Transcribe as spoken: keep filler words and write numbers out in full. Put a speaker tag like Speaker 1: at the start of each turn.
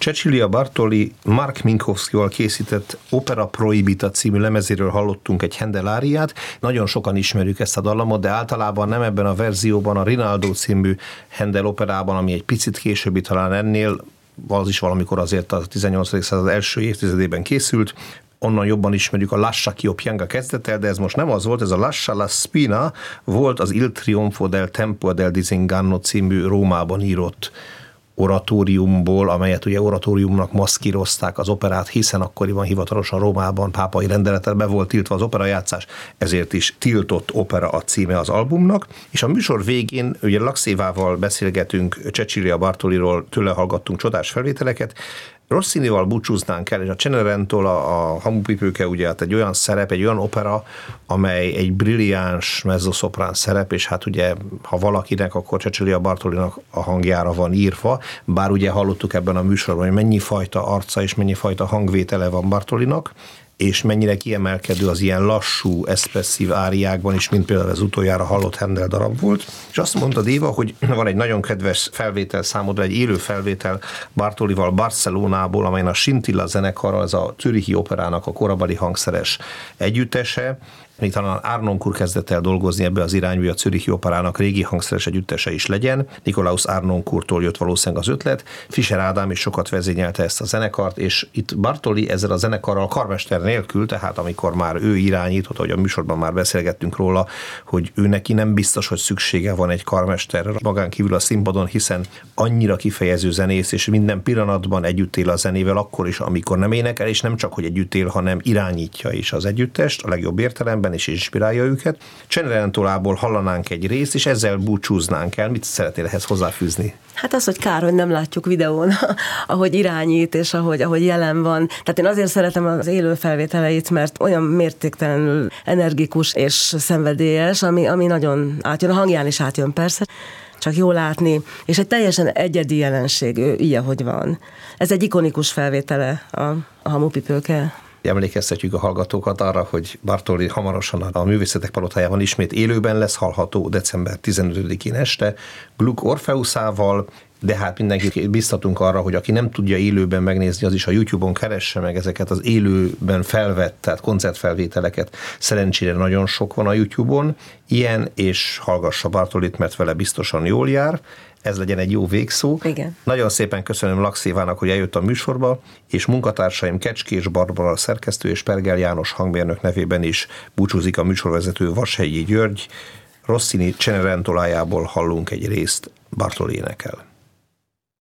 Speaker 1: Cecilia Bartoli Mark Minkowskival készített Opera Prohibita című lemezéről hallottunk egy Händel áriát. Nagyon sokan ismerjük ezt a dallamot, de általában nem ebben a verzióban, a Rinaldo című Händel operában, ami egy picit későbbi talán ennél, az is valamikor azért a tizennyolcadik század első évtizedében készült. Onnan jobban ismerjük a Lascia ch'io pianga kezdetel, de ez most nem az volt, ez a Lascia la spina volt az Il trionfo del tempo del disinganno című Rómában írott oratóriumból, amelyet ugye oratóriumnak maszkírozták az operát, hiszen akkoriban hivatalosan Rómában pápai rendelettel be volt tiltva az operajátszás, ezért is tiltott opera a címe az albumnak, és a műsor végén ugye Lakszévával beszélgetünk Cecilia Bartoliról, tőle hallgattunk csodás felvételeket, Rossinival búcsúznánk el, és a Cenerentola, a Hamupipőke ugye hát egy olyan szerep, egy olyan opera, amely egy brilliáns mezzoszoprán szerep, és hát ugye, ha valakinek, akkor Cecilia Bartolinak a hangjára van írva, bár ugye hallottuk ebben a műsorban, hogy mennyi fajta arca és mennyi fajta hangvétele van Bartolinak, és mennyire kiemelkedő az ilyen lassú, eszpresszív áriákban is, mint például az utoljára hallott Händel darab volt. És azt mondta Déva, hogy van egy nagyon kedves felvétel számodra, egy élő felvétel Bartolival Barcelonából, amelyen a Scintilla zenekarral, az a Zürichi operának a korabeli hangszeres együttese, még talán Arnoncourt kezdett el dolgozni ebbe az irányba, hogy a Zürichi operának régi hangszeres együttese is legyen. Nikolaus Arnoncourttól jött valószínűleg az ötlet. Fischer Ádám is sokat vezényelte ezt a zenekart, és itt Bartoli ezzel a zenekarral karmester nélkül, tehát amikor már ő irányított, hogy a műsorban már beszélgettünk róla, hogy ő neki nem biztos, hogy szüksége van egy karmesterre magán kívül a színpadon, hiszen annyira kifejező zenész, és minden pillanatban együtt él a zenével, akkor is, amikor nem énekel, és nem csak, hogy együtt él, hanem irányítja is az együttest, a legjobb értelemben, és inspirálja őket. Cenerentolából hallanánk egy részt, és ezzel búcsúznánk el. Mit szeretnél ehhez hozzáfűzni?
Speaker 2: Hát az, hogy kár, hogy nem látjuk videón, ahogy irányít, és ahogy, ahogy jelen van. Tehát én azért szeretem az élő felvételeit, mert olyan mértéktelenül energikus és szenvedélyes, ami, ami nagyon átjön. A hangján is átjön persze, csak jól látni, és egy teljesen egyedi jelenség, ő ilyen, hogy van. Ez egy ikonikus felvétele a, a Hamupipőke.
Speaker 1: Emlékeztetjük a hallgatókat arra, hogy Bartoli hamarosan a Művészetek Palotájában ismét élőben lesz hallható december tizenötödikén este Gluck Orfeuszával, de hát mindenkit biztatunk arra, hogy aki nem tudja élőben megnézni, az is a YouTube-on keresse meg ezeket az élőben felvett, tehát koncertfelvételeket. Szerencsére nagyon sok van a YouTube-on, ilyen, és hallgassa Bartolit, mert vele biztosan jól jár. Ez legyen egy jó végszó.
Speaker 2: Igen.
Speaker 1: Nagyon szépen köszönöm Lakszévának, hogy eljött a műsorba, és munkatársaim Kecskés Barbara szerkesztő és Pergel János hangmérnök nevében is búcsúzik a műsorvezető Vashegyi György. Rossini Cenerentolájából hallunk egy részt, Bartoli énekel.